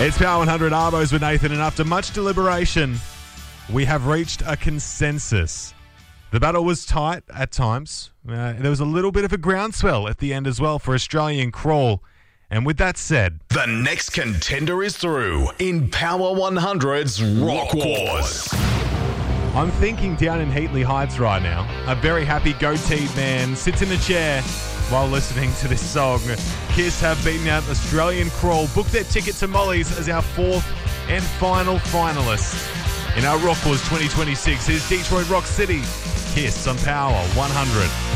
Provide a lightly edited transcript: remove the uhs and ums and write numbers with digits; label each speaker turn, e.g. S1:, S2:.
S1: It's Power 100 Arbos with Nathan, and after much deliberation, we have reached a consensus. The battle was tight at times. There was a little bit of a groundswell at the end as well for Australian Crawl. And with that said,
S2: the next contender is through in Power 100's Rock Wars.
S1: I'm thinking down in Heatley Heights right now, a very happy goateed man sits in a chair while listening to this song. Kiss have beaten out Australian Crawl, booked their ticket to Molly's as our fourth and final finalist. In our Rock Wars 2026, here's Detroit Rock City. Kiss on Power 100.